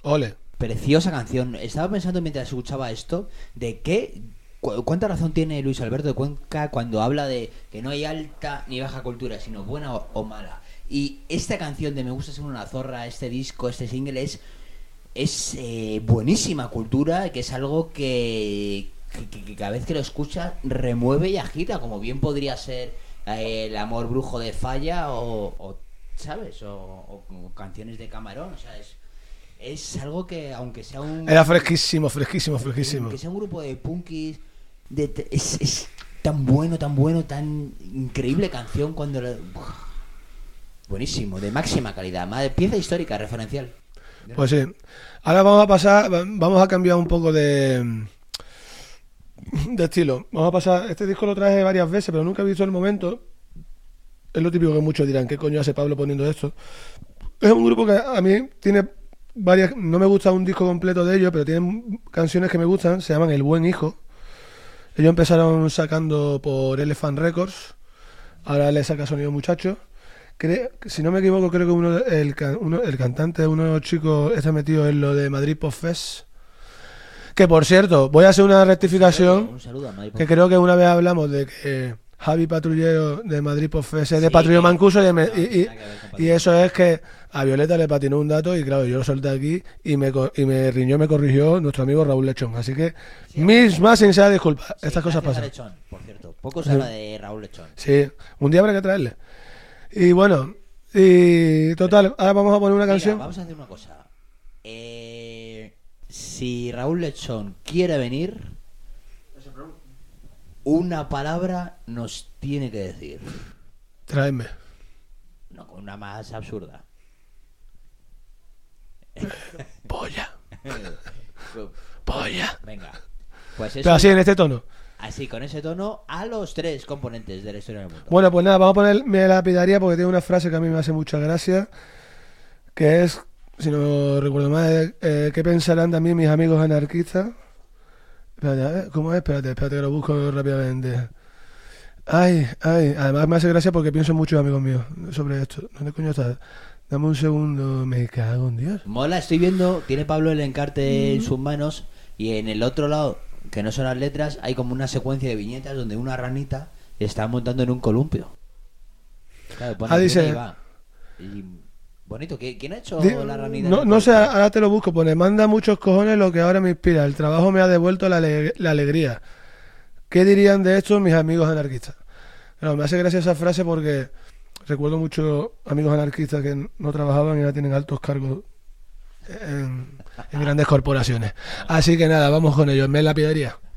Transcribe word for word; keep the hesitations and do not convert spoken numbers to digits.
Ole. Preciosa canción. Estaba pensando mientras escuchaba esto de qué cu- cuánta razón tiene Luis Alberto de Cuenca cuando habla de que no hay alta ni baja cultura, sino buena o, o mala. Y esta canción de Me gusta ser una zorra, este disco, este single es es eh, buenísima cultura, que es algo que, que, que cada vez que lo escuchas remueve y agita, como bien podría ser eh, El amor brujo de Falla o, o ¿sabes? O, o, o canciones de Camarón, o sea, es Es algo que, aunque sea un... Era fresquísimo, fresquísimo, fresquísimo. Aunque sea un grupo de punkis, de, de- es, es tan bueno, tan bueno, tan increíble canción cuando... lo- Uf, buenísimo, de máxima calidad, más pieza histórica, referencial. Pues sí. Ahora vamos a pasar, vamos a cambiar un poco de de estilo. Vamos a pasar, este disco lo traje varias veces, pero nunca he visto el momento. Es lo típico que muchos dirán, ¿qué coño hace Pablo poniendo esto? Es un grupo que a mí tiene varias, no me gusta un disco completo de ellos, pero tienen canciones que me gustan, se llaman El Buen Hijo. Ellos empezaron sacando por Elephant Records, ahora le saca Sonido Muchacho. Creo, si no me equivoco, creo que uno, el, uno, el cantante, uno de los chicos, está metido en lo de Madrid Pop Fest. Que por cierto, voy a hacer una rectificación, Un saludo a Madrid Pop que Fest. creo que una vez hablamos de que Javi Patrullero de Madrid Pop Fest es de Sí, Patrullero que- Mancuso y, de me- no, y- y- nada que ver con y Patrullero. eso es que a Violeta le patinó un dato y claro, yo lo solté aquí y me, co- y me riñó, me corrigió nuestro amigo Raúl Lechón. Así que mis más sinceras disculpas, Sí, estas cosas gracias a pasan. Lechón, por cierto. Poco se habla de Raúl Lechón. Sí, un día habrá que traerle. Y bueno, y total, ahora vamos a poner una Mira, canción. vamos a hacer una cosa. Eh, si Raúl Lechón quiere venir, una palabra nos tiene que decir. Traedme. No, con una más absurda. Polla, polla. Venga. Pues eso, Pero así, en este tono. así, con ese tono, a los tres componentes de la historia del mundo. Bueno, pues nada, vamos a ponerme la lapidaria porque tiene una frase que a mí me hace mucha gracia, que es, si no recuerdo mal, eh, ¿qué pensarán de mí mis amigos anarquistas? Espérate, ¿eh? ¿Cómo es? Espérate, espérate que lo busco rápidamente. Ay, ay, además me hace gracia porque pienso en muchos amigos míos sobre esto. ¿Dónde coño está? Dame un segundo, me cago en Dios. Mola, estoy viendo, tiene Pablo el encarte en sus manos y en el otro lado, que no son las letras, hay como una secuencia de viñetas donde una ranita está montando en un columpio. Claro, pone Ah, dice- viene y va. Y bonito, ¿qui- ¿quién ha hecho Di- la ranita? No, en el no sé, columpio? ahora te lo busco. Pone, manda muchos cojones lo que ahora me inspira. El trabajo me ha devuelto la, ale- la alegría. ¿Qué dirían de esto mis amigos anarquistas? Claro, me hace gracia esa frase porque recuerdo muchos amigos anarquistas que no trabajaban y ahora tienen altos cargos en, en grandes corporaciones. Así que nada, vamos con ello. Me lapidaría.